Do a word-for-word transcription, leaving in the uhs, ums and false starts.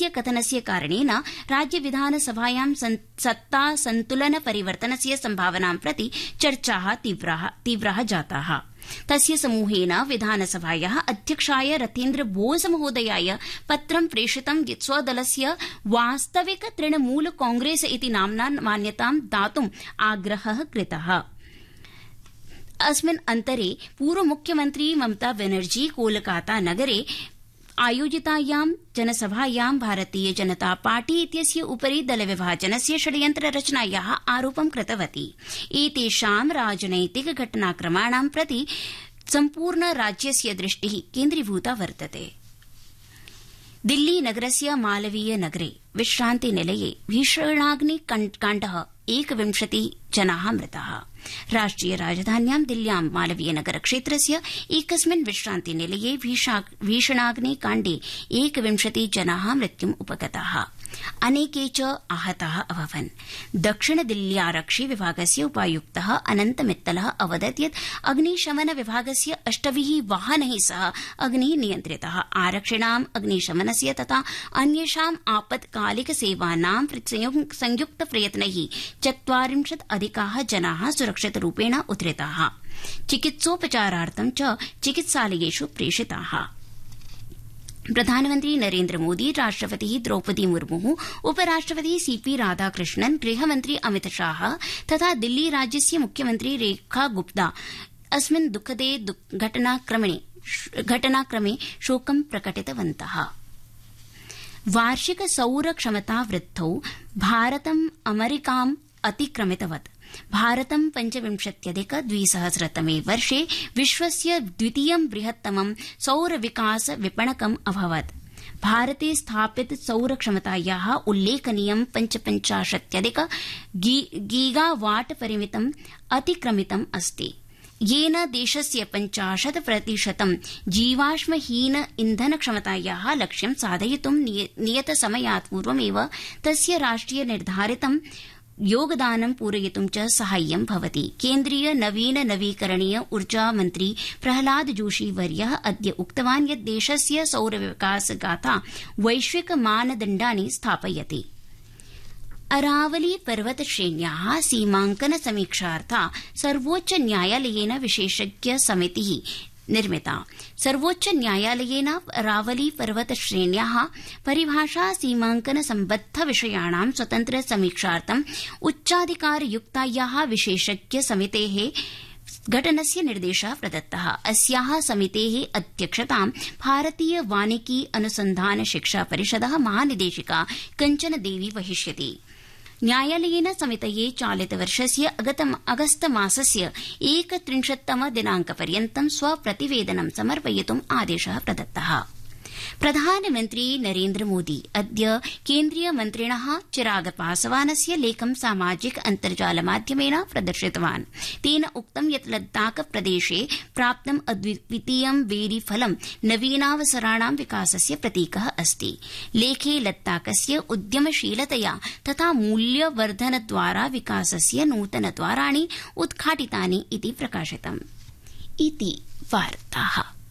तस्य कथनस्य कारणेन राज्य विधानसभायां सत्ता संतुलन परिवर्तनस्य संभावनां प्रति चर्चाः तीव्राः जाताः। तस्य समूहेन विधानसभायाः अध्यक्षाय रथेन्द्र बोस महोदयाय पत्रं प्रेषितं यत् स्वदलस्य वास्तविक तृणमूल कांग्रेस इति नाम्ना मान्यतां दातुम् आग्रहः कृतः। अस्मिन् अन्तरे पूर्वमुख्यमन्त्री ममता बेनर्जी कोलकाता नगरे आयोजितायां जनसभायां भारतीय जनता पार्टी इत्यस्य उपरि दलविभाजनस्य षड्यन्त्र रचनायाः आरोपं कृतवती। एतेषां राजनैतिक घटनाक्रमाणां प्रति सम्पूर्ण राज्यस्य दृष्टिः केन्द्रीभूता वर्तते। दिल्ली नगरस्य मालवीय नगरे विश्रान्तिनिलये भीषणाग्निकाण्डः एकविंशति जनाः मृताः। राष्ट्रिय राजधान्यां दिल्ल्यां मालवीय नगर क्षेत्रस्य एकस्मिन् विश्रान्तिनिलये भीषणाग्निकाण्डे एकविंशति जनाः मृत्युम् उपगताः। अनेके च आहताः अभवन्। दक्षिण दिल्ल्यारक्षि विभागस्य उपायुक्तः अनन्त मित्तलः अवदत् यत् अग्निशमन विभागस्य अष्टभिः वाहनैः सह अग्निः नियन्त्रितः। आरक्षिणाम् अग्निशमनस्य तथा अन्येषाम् आपत्कालिक सेवानां संयुक्त प्रयत्नैः चत्वारिंशत् अधिकाः जनाः सुरक्षितरूपेण उद्धृताः। चिकित्सोपचारार्थं च चिकित्सालयेषु प्रेषिताः। प्रधानमन्त्री नरेन्द्र मोदी, राष्ट्रपतिः द्रौपदी मुर्मुः, उपराष्ट्रपतिः सीपी राधाकृष्णन्, गृहमन्त्री अमित शाह तथा दिल्ली राज्यस्य मुख्यमन्त्री रेखा गुप्ता अस्मिन् दुःखदे घटनाक्रमे शोकं प्रकटितवन्तः। वार्षिक सौर क्षमता वृद्धौ भारतम् अमेरिकाम् अतिक्रमितवत्। भारतं पञ्चविंशत्यधिक द्विसहस्रतमे वर्षे विश्वस्य द्वितीयं बृहत्तमं सौर विकास विपणकम् अभवत्। भारते स्थापित सौर क्षमतायाः उल्लेखनीयं पञ्चपञ्चाशत्यधिक गीगावाट परिमितम् अतिक्रमितम् अस्ति, येन देशस्य पञ्चाशत् प्रतिशतं जीवाश्महीन इन्धन क्षमतायाः लक्ष्यं साधयितुं नियतसमयात् पूर्वमेव तस्य राष्ट्रिय निर्धारितं योगदानं पूरयितुं च साहाय्यं भवति। केन्द्रीय नवीन नवीकरणीय ऊर्जा मन्त्री प्रहलाद जोशी वर्यः अद्य उक्तवान् यत् देशस्य सौर विकास गाथा वैश्विक मानदण्डानि स्थापयति। अरावली पर्वत श्रेण्याः सीमांकन समीक्षार्था सर्वोच्च न्यायालयेन विशेषज्ञ समितिः निर्मिता। सर्वोच्च न्यायालयेन अरावली पर्वत श्रेण्याः परिभाषा सीमांकन सम्बद्ध विषयाणां स्वतन्त्र समीक्षार्थं उच्चाधिकारयुक्तायाः विशेषज्ञ समितेः गठनस्य निर्देशः प्रदत्तः। अस्याः समितेः अध्यक्षतां भारतीय वानिकी अनुसन्धान शिक्षा परिषदः महानिदेशिका कञ्चन देवी वहिष्यति। न्यायालयेन समितये चालितवर्षस्य अगस्त मासस्य एकत्रिंशत्तम दिनांकपर्यन्तं स्वप्रतिवेदनं समर्पयितुम् आदेशः प्रदत्तः। प्रधानमन्त्री नरेन्द्र मोदी अद्य केन्द्रीय मन्त्रिणः चिराग पासवानस्य लेखं सामाजिक अन्तर्जाल माध्यमेन प्रदर्शितवान्। तेन उक्तं यत् लद्दाख प्रदेशे प्राप्तम् अद्वितीयं बेरीफलं नवीनावसराणां विकासस्य प्रतीकः अस्ति। लेखे लद्दाखस्य उद्यमशीलतया तथा मूल्यवर्धनद्वारा विकासस्य नूतनद्वाराणि उद्घाटितानि इति प्रकाशितम्। इति वार्ताः।